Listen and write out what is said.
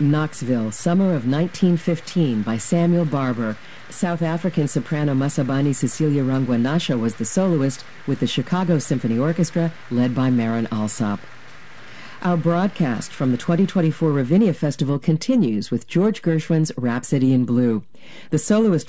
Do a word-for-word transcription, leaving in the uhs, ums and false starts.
Knoxville, Summer of nineteen fifteen by Samuel Barber. South African soprano Masabani Cecilia Rangwanasha was the soloist, with the Chicago Symphony Orchestra led by Marin Alsop. Our broadcast from the twenty twenty-four Ravinia Festival continues with George Gershwin's Rhapsody in Blue. The soloist